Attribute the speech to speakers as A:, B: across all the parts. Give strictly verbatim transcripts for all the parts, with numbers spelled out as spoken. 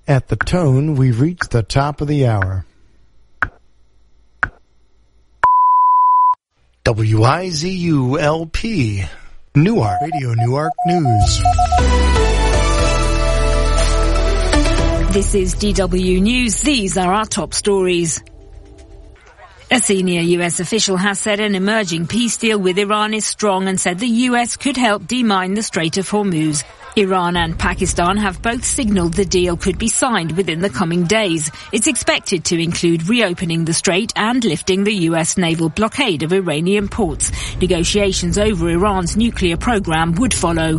A: At the tone, we've reached the top of the hour. W I Z U L P, Newark, Radio Newark News.
B: This is D W News. These are our top stories. A senior U S official has said an emerging peace deal with Iran is strong and said the U S could help demine the Strait of Hormuz. Iran and Pakistan have both signalled the deal could be signed within the coming days. It's expected to include reopening the strait and lifting the U S naval blockade of Iranian ports. Negotiations over Iran's nuclear program would follow.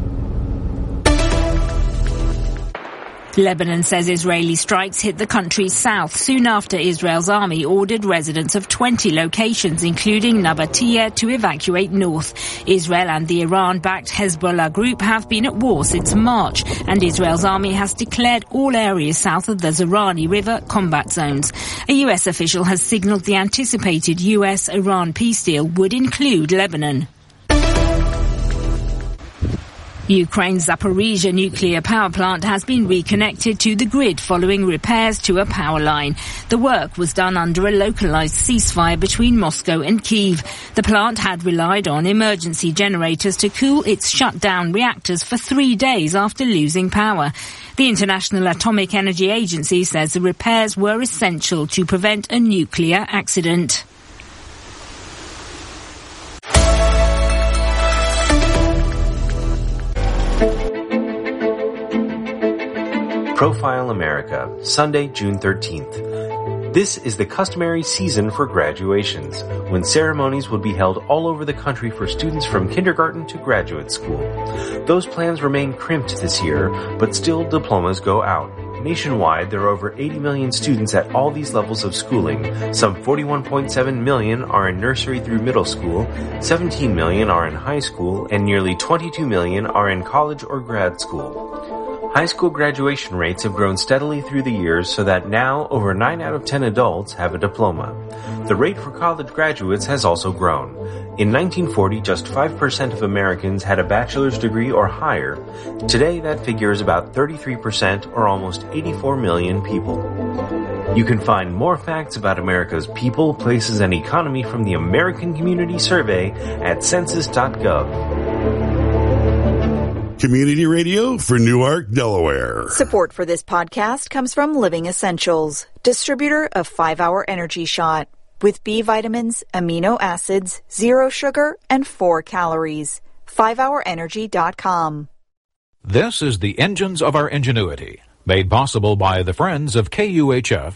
B: Lebanon says Israeli strikes hit the country's south soon after Israel's army ordered residents of twenty locations, including Nabatiyah, to evacuate north. Israel and the Iran-backed Hezbollah group have been at war since March, and Israel's army has declared all areas south of the Zerani River combat zones. A U S official has signalled the anticipated U S-Iran peace deal would include Lebanon. Ukraine's Zaporizhzhia nuclear power plant has been reconnected to the grid following repairs to a power line. The work was done under a localized ceasefire between Moscow and Kyiv. The plant had relied on emergency generators to cool its shut-down reactors for three days after losing power. The International Atomic Energy Agency says the repairs were essential to prevent a nuclear accident.
C: Profile America, Sunday, June thirteenth. This is the customary season for graduations, when ceremonies will be held all over the country for students from kindergarten to graduate school. Those plans remain crimped this year, but still diplomas go out. Nationwide, there are over eighty million students at all these levels of schooling. Some forty-one point seven million are in nursery through middle school, seventeen million are in high school, and nearly twenty-two million are in college or grad school. High school graduation rates have grown steadily through the years so that now over nine out of ten adults have a diploma. The rate for college graduates has also grown. In nineteen forty, just five percent of Americans had a bachelor's degree or higher. Today, that figure is about thirty-three percent, or almost eighty-four million people. You can find more facts about America's people, places, and economy from the American Community Survey at census dot gov.
D: Community radio for Newark, Delaware.
E: Support for this podcast comes from Living Essentials, distributor of five hour Energy Shot, with B vitamins, amino acids, zero sugar, and four calories. five hour energy dot com.
F: This is the Engines of Our Ingenuity, made possible by the friends of K U H F